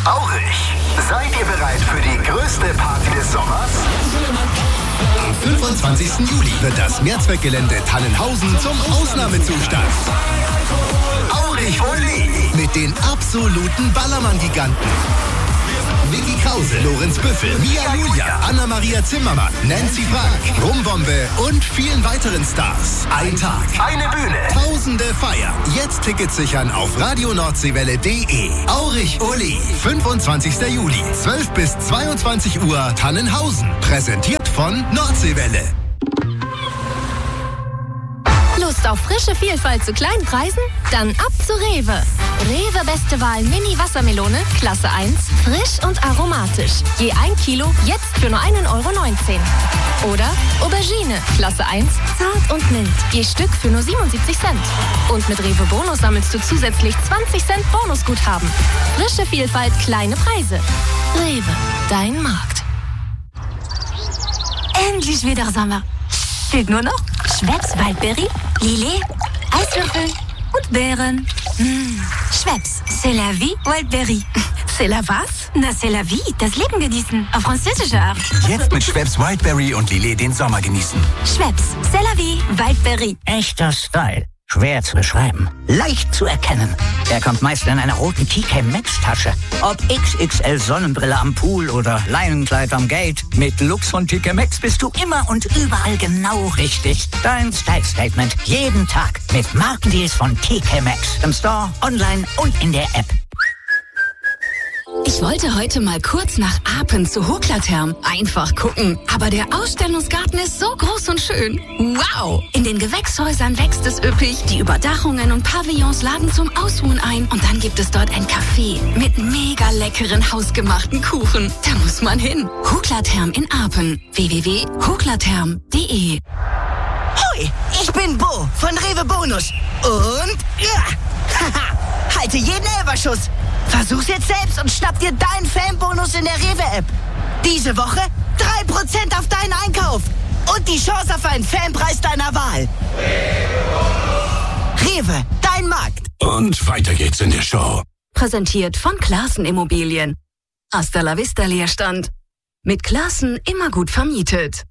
Aurich, seid ihr bereit für die größte Party des Sommers? Am 25. Juli wird das Mehrzweckgelände Tannenhausen zum Ausnahmezustand. Aurich Ole mit den absoluten Ballermann-Giganten. Vicky Krause, Lorenz Büffel, Mia Julia, Anna-Maria Zimmermann, Nancy Frank, Rumbombe und vielen weiteren Stars. Ein Tag, eine Bühne, Tausende feiern. Jetzt Tickets sichern auf radionordseewelle.de. Aurich Ole, 25. Juli, 12 bis 22 Uhr, Tannenhausen. Präsentiert von Nordseewelle. Lust auf frische Vielfalt zu kleinen Preisen? Dann ab zu Rewe. Rewe Beste Wahl Mini Wassermelone, Klasse 1, frisch und aromatisch. Je 1 Kilo, jetzt für nur 1,19 €. Oder Aubergine, Klasse 1, zart und mild. Je Stück für nur 77 Cent. Und mit Rewe Bonus sammelst du zusätzlich 20 Cent Bonusguthaben. Frische Vielfalt, kleine Preise. Rewe, dein Markt. Endlich wieder Sommer. Fehlt nur noch Schweppes Waldbeere, Lillet, Eiswürfel und Beeren. Schweppes, c'est la vie, Waldbeere. C'est la was? Na, c'est la vie, das Leben genießen. Auf französische Art. Jetzt mit Schweppes Wildberry und Lillet den Sommer genießen. Schweppes, c'est la vie, Waldbeere. Echter Style. Schwer zu beschreiben. Leicht zu erkennen. Er kommt meist in einer roten TK Maxx Tasche. Ob XXL Sonnenbrille am Pool oder Leinenkleid am Gate. Mit Lux von TK Maxx bist du immer und überall genau richtig. Dein Style Statement jeden Tag mit Markendeals von TK Maxx. Im Store, online und in der App. Ich wollte heute mal kurz nach Apen zu Hoklatherm. Einfach gucken. Aber der Ausstellungsgarten ist so groß und schön. Wow! In den Gewächshäusern wächst es üppig. Die Überdachungen und Pavillons laden zum Ausruhen ein. Und dann gibt es dort ein Café mit mega leckeren hausgemachten Kuchen. Da muss man hin. Hoklatherm in Apen. www.hoklatherm.de. Hoi, ich bin Bo von Rewe Bonus. Und ja, haha, halte jeden Elberschuss. Versuch's jetzt selbst und schnapp dir deinen Fanbonus in der Rewe-App. Diese Woche 3% auf deinen Einkauf. Und die Chance auf einen Fanpreis deiner Wahl. Rewe, dein Markt. Und weiter geht's in der Show. Präsentiert von Classen Immobilien. Hasta la vista Leerstand. Mit Classen immer gut vermietet.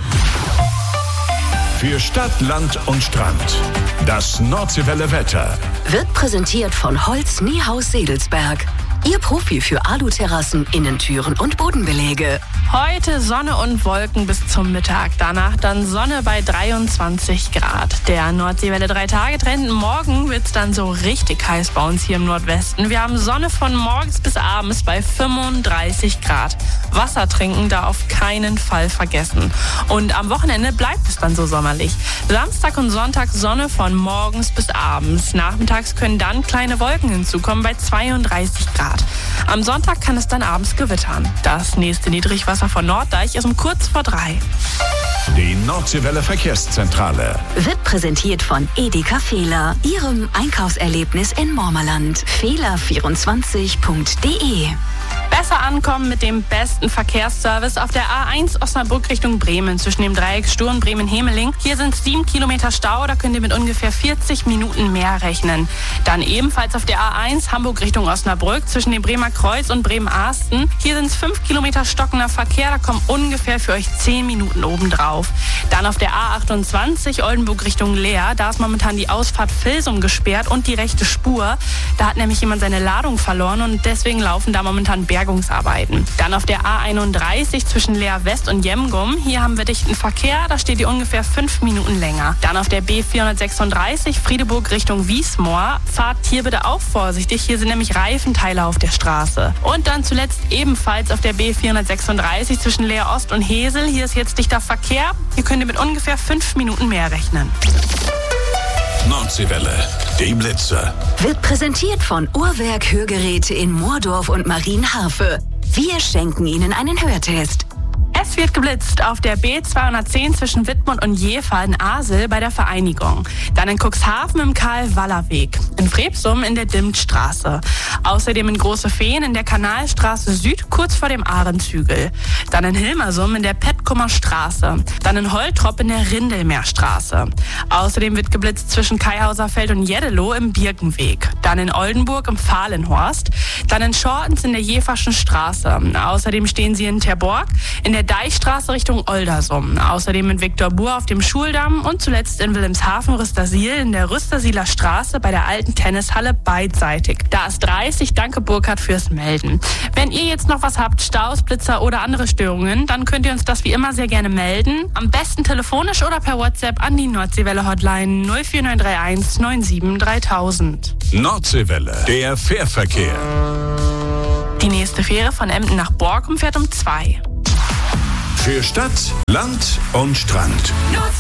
Für Stadt, Land und Strand. Das Nordseewelle Wetter. Wird präsentiert von Holz Niehaus Sedelsberg. Ihr Profi für Aluterrassen, Innentüren und Bodenbelege. Heute Sonne und Wolken bis zum Mittag. Danach dann Sonne bei 23 Grad. Der Nordseewelle 3-Tage-Trend. Morgen wird's dann so richtig heiß bei uns hier im Nordwesten. Wir haben Sonne von morgens bis abends bei 35 Grad. Wasser trinken da auf keinen Fall vergessen. Und am Wochenende bleibt es dann so sommerlich. Samstag und Sonntag Sonne von morgens bis abends. Nachmittags können dann kleine Wolken hinzukommen bei 32 Grad. Am Sonntag kann es dann abends gewittern. Das nächste Niedrigwasser von Norddeich ist um kurz vor 3. Die Nordseewelle Verkehrszentrale. Wird präsentiert von Edeka Fehler, Ihrem Einkaufserlebnis in Mormerland. Fehler24.de. Besser ankommen mit dem besten Verkehrsservice auf der A1 Osnabrück Richtung Bremen zwischen dem Dreieck Sturm Bremen-Hemeling. Hier sind 7 Kilometer Stau, da könnt ihr mit ungefähr 40 Minuten mehr rechnen. Dann ebenfalls auf der A1 Hamburg Richtung Osnabrück zwischen dem Bremer Kreuz und Bremen-Arsten. Hier sind es 5 Kilometer stockender Verkehr, da kommen ungefähr für euch 10 Minuten obendrauf. Dann auf der A28 Oldenburg Richtung Leer, da ist momentan die Ausfahrt Vilsum gesperrt und die rechte Spur. Da hat nämlich jemand seine Ladung verloren und deswegen laufen da momentan Bergungsarbeiten. Dann auf der A31 zwischen Leer West und Jemgum. Hier haben wir dichten Verkehr, da steht ihr ungefähr 5 Minuten länger. Dann auf der B436 Friedeburg Richtung Wiesmoor. Fahrt hier bitte auch vorsichtig, hier sind nämlich Reifenteile auf der Straße. Und dann zuletzt ebenfalls auf der B436 zwischen Leer Ost und Hesel. Hier ist jetzt dichter Verkehr. Hier könnt ihr mit ungefähr 5 Minuten mehr rechnen. Nordseewelle, die Blitze. Wird präsentiert von Uhrwerk Hörgeräte in Moordorf und Marienharfe. Wir schenken Ihnen einen Hörtest. Es wird geblitzt auf der B210 zwischen Wittmund und Jever in Asel bei der Vereinigung. Dann in Cuxhaven im Karl-Waller-Weg. In Frebsum in der Dimtstraße. Außerdem in Große Feen in der Kanalstraße Süd kurz vor dem Ahrenzügel. Dann in Hilmersum in der Petkummer Straße. Dann in Holtrop in der Rindelmeerstraße. Außerdem wird geblitzt zwischen Kaihauserfeld und Jeddelo im Birkenweg. Dann in Oldenburg im Fahlenhorst. Dann in Schortens in der Jeverschen Straße. Außerdem stehen sie in Terborg in der Deichstraße Richtung Oldersum. Außerdem in Viktorbur auf dem Schuldamm und zuletzt in Wilhelmshaven Rüstersiel in der Rüstersieler Straße bei der alten Tennishalle beidseitig. Da ist 30. Danke Burkhard fürs Melden. Wenn ihr jetzt noch was habt, Staus, Blitzer oder andere Störungen, dann könnt ihr uns das wie immer sehr gerne melden. Am besten telefonisch oder per WhatsApp an die Nordseewelle Hotline 04931 97 3000. Nordseewelle, der Fährverkehr. Die nächste Fähre von Emden nach Borkum fährt um 2. Für Stadt, Land und Strand.